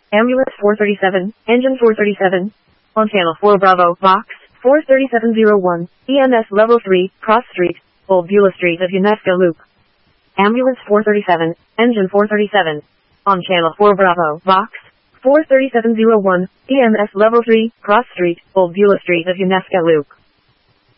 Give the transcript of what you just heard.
Ambulance 437, Engine 437. On Channel 4 Bravo, Box 43701, EMS Level 3, Cross Street, Old Beulah Street of UNESCO Loop. Ambulance 437, Engine 437. On Channel 4 Bravo, Box 43701, EMS Level 3, Cross Street, Old Beulah Street of UNESCO Loop.